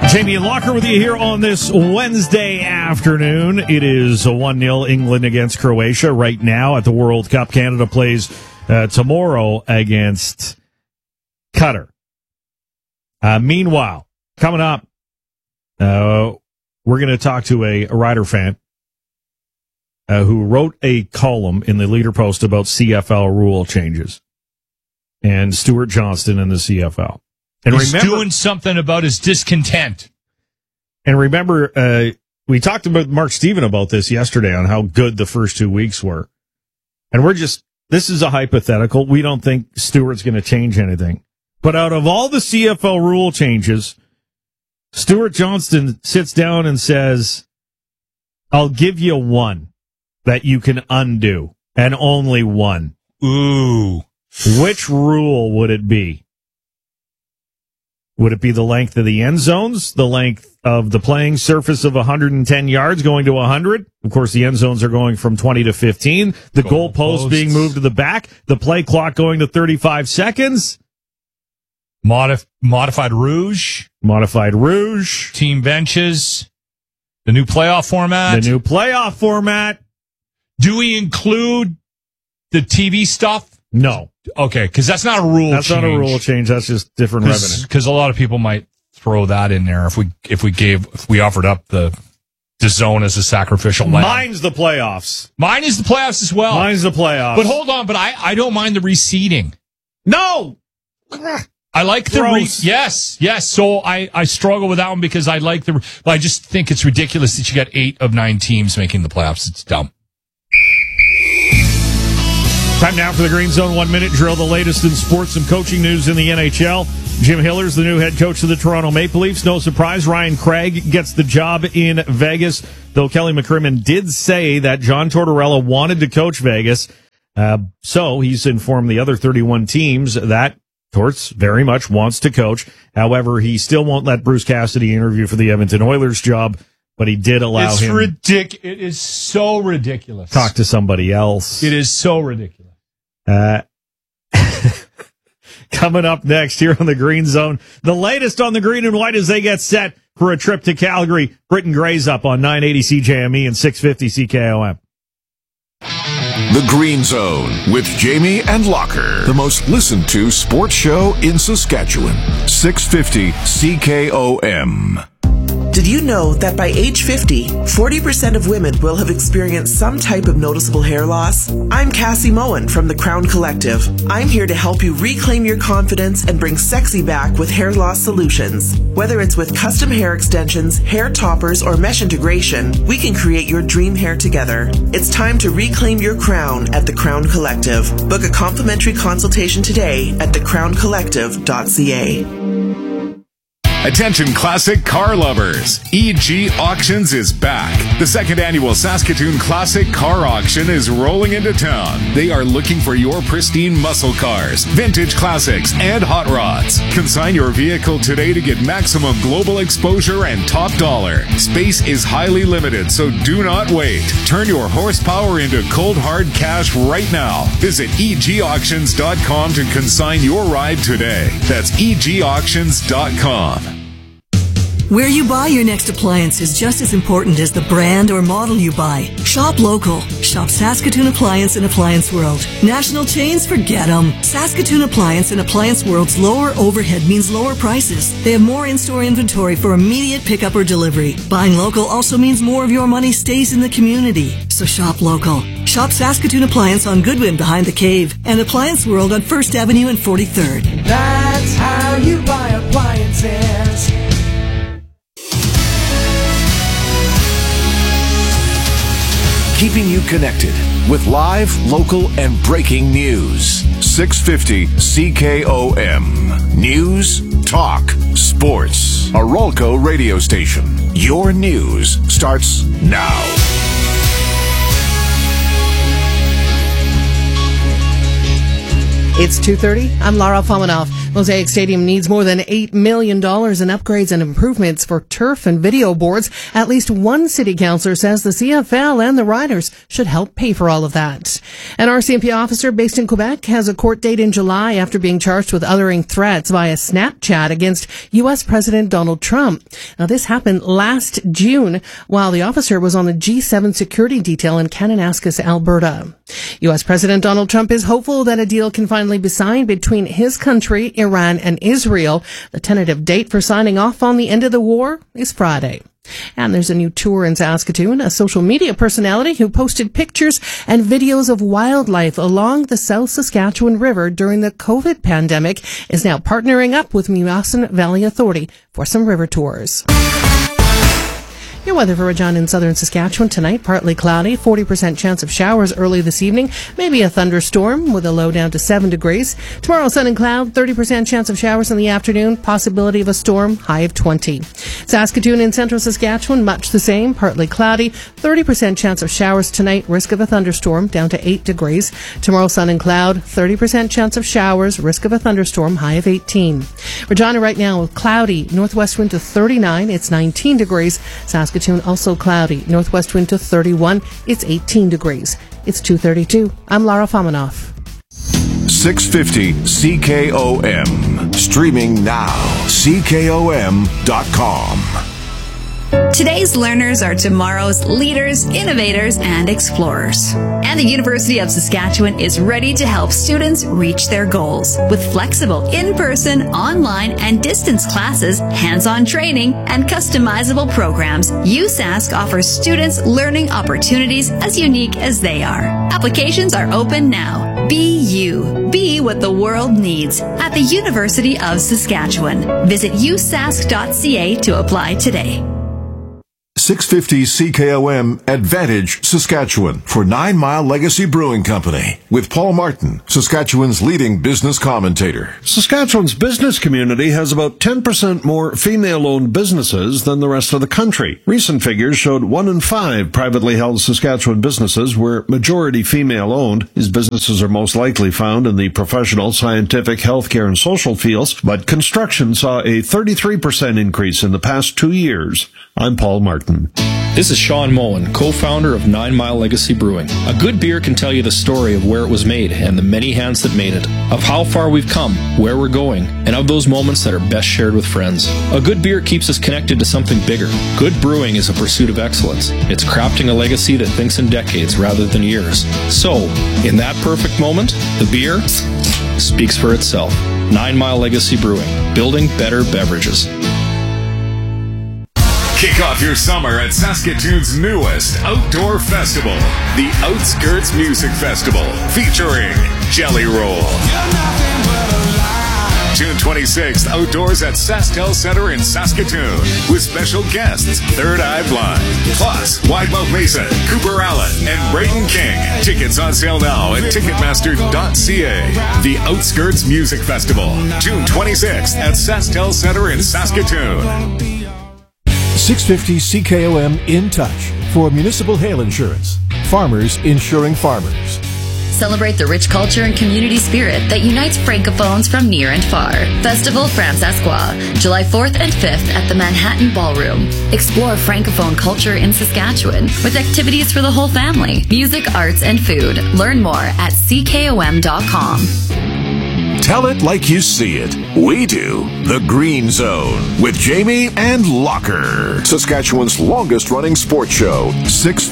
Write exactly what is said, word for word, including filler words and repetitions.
Jamie and Locker with you here on this Wednesday afternoon. It is a one nil England against Croatia right now at the World Cup. Canada plays uh, tomorrow against Qatar. Uh, meanwhile, coming up, uh, we're going to talk to a, a Rider fan uh, who wrote a column in the Leader Post about C F L rule changes and Stuart Johnston and the C F L. And He's remember, doing something about his discontent. And remember, uh, we talked about Mark Steven about this yesterday on how good the first two weeks were. And we're just, this is a hypothetical. We don't think Stewart's going to change anything. But out of all the C F L rule changes, Stuart Johnston sits down and says, I'll give you one that you can undo, and only one. Ooh. Which rule would it be? Would it be the length of the end zones, the length of the playing surface of one hundred ten yards going to one hundred? Of course, the end zones are going from twenty to fifteen. The goal post being moved to the back. The play clock going to thirty-five seconds. Modif- modified Rouge. Modified Rouge. Team benches. The new playoff format. The new playoff format. Do we include the T V stuff? No. Okay, because that's not a rule that's change. That's not a rule change. That's just different Cause, revenue. Because a lot of people might throw that in there if we if we gave if we offered up the the zone as a sacrificial lamb. Mine's the playoffs. Mine is the playoffs as well. Mine's the playoffs. But hold on, but I, I don't mind the reseeding. No. I like the re- yes, yes. So I, I struggle with that one because I like the. But I just think it's ridiculous that you got eight of nine teams making the playoffs. It's dumb. Time now for the Green Zone One Minute Drill. The latest in sports and coaching news in the N H L. Jim Hiller's the new head coach of the Toronto Maple Leafs. No surprise, Ryan Craig gets the job in Vegas. Though Kelly McCrimmon did say that John Tortorella wanted to coach Vegas, uh, so he's informed the other thirty-one teams that Torts very much wants to coach. However, he still won't let Bruce Cassidy interview for the Edmonton Oilers job, but he did allow it's him ridic- It is so ridiculous. Talk to somebody else. It is so ridiculous. Uh, coming up next here on the Green Zone, the latest on the green and white as they get set for a trip to Calgary. Britton Gray's up on nine eighty C J M E and six fifty C K O M. The Green Zone with Jamie and Locker, the most listened to sports show in Saskatchewan. six fifty C K O M. Did you know that by age fifty, forty percent of women will have experienced some type of noticeable hair loss? I'm Cassie Moen from the Crown Collective. I'm here to help you reclaim your confidence and bring sexy back with hair loss solutions. Whether it's with custom hair extensions, hair toppers, or mesh integration, we can create your dream hair together. It's time to reclaim your crown at the Crown Collective. Book a complimentary consultation today at the crown collective dot c a. Attention classic car lovers. E G Auctions is back. The second annual Saskatoon Classic Car Auction is rolling into town. They are looking for your pristine muscle cars, vintage classics, and hot rods. Consign your vehicle today to get maximum global exposure and top dollar. Space is highly limited, so do not wait. Turn your horsepower into cold hard cash right now. Visit e g auctions dot com to consign your ride today. That's e g auctions dot com. Where you buy your next appliance is just as important as the brand or model you buy. Shop local. Shop Saskatoon Appliance and Appliance World. National chains, forget them. Saskatoon Appliance and Appliance World's lower overhead means lower prices. They have more in-store inventory for immediate pickup or delivery. Buying local also means more of your money stays in the community. So shop local. Shop Saskatoon Appliance on Goodwin behind the Cave and Appliance World on First Avenue and forty-third. That's how you buy appliances. Keeping you connected with live, local, and breaking news. six fifty C K O M. News, talk, sports. A Rolco radio station. Your news starts now. It's two thirty. I'm Lara Pomanoff. Mosaic Stadium needs more than eight million dollars in upgrades and improvements for turf and video boards. At least one city councillor says the C F L and the Riders should help pay for all of that. An R C M P officer based in Quebec has a court date in July after being charged with uttering threats via Snapchat against U S President Donald Trump. Now, this happened last June while the officer was on the G seven security detail in Kananaskis, Alberta. U S President Donald Trump is hopeful that a deal can finally be signed between his country, Iran, and Israel. The tentative date for signing off on the end of the war is Friday. And there's a new tour in Saskatoon. A social media personality who posted pictures and videos of wildlife along the South Saskatchewan River during the COVID pandemic is now partnering up with Meewasin Valley Authority for some river tours. Your weather for Regina in southern Saskatchewan tonight, partly cloudy, forty percent chance of showers early this evening, maybe a thunderstorm with a low down to seven degrees. Tomorrow, sun and cloud, thirty percent chance of showers in the afternoon, possibility of a storm, high of twenty. Saskatoon in central Saskatchewan, much the same, partly cloudy, thirty percent chance of showers tonight, risk of a thunderstorm, down to eight degrees. Tomorrow, sun and cloud, thirty percent chance of showers, risk of a thunderstorm, high of eighteen. Regina right now, cloudy, northwest wind to thirty-nine, it's nineteen degrees. Saskatoon also cloudy, northwest wind to thirty-one, it's eighteen degrees. It's two thirty-two. I'm Lara Famanoff. six fifty C K O M. Streaming now. C K O M dot com. Today's learners are tomorrow's leaders, innovators, and explorers. And the University of Saskatchewan is ready to help students reach their goals. With flexible in-person, online, and distance classes, hands-on training, and customizable programs, U S A S C offers students learning opportunities as unique as they are. Applications are open now. Be you. Be what the world needs at the University of Saskatchewan. Visit u sask dot c a to apply today. six fifty C K O M Advantage Saskatchewan for Nine Mile Legacy Brewing Company with Paul Martin, Saskatchewan's leading business commentator. Saskatchewan's business community has about ten percent more female-owned businesses than the rest of the country. Recent figures showed one in five privately held Saskatchewan businesses were majority female-owned. These businesses are most likely found in the professional, scientific, healthcare, and social fields, but construction saw a thirty-three percent increase in the past two years. I'm Paul Martin. This is Sean Moen, co-founder of Nine Mile Legacy Brewing. A good beer can tell you the story of where it was made and the many hands that made it, of how far we've come, where we're going, and of those moments that are best shared with friends. A good beer keeps us connected to something bigger. Good brewing is a pursuit of excellence. It's crafting a legacy that thinks in decades rather than years. So, in that perfect moment, the beer speaks for itself. Nine Mile Legacy Brewing, building better beverages. Kick off your summer at Saskatoon's newest outdoor festival, the Outskirts Music Festival, featuring Jelly Roll. June twenty-sixth, outdoors at SaskTel Center in Saskatoon, with special guests Third Eye Blind, plus Widemouth Mason, Cooper Allen, and Braden King. Tickets on sale now at ticketmaster dot c a. The Outskirts Music Festival, June twenty-sixth at SaskTel Center in Saskatoon. six fifty C K O M In Touch for municipal hail insurance. Farmers insuring farmers. Celebrate the rich culture and community spirit that unites Francophones from near and far. Festival Francescois, July fourth and fifth at the Manhattan Ballroom. Explore Francophone culture in Saskatchewan with activities for the whole family, music, arts, and food. Learn more at c k o m dot com. Tell it like you see it. We do The Green Zone with Jamie and Locker. Saskatchewan's longest running sports show. six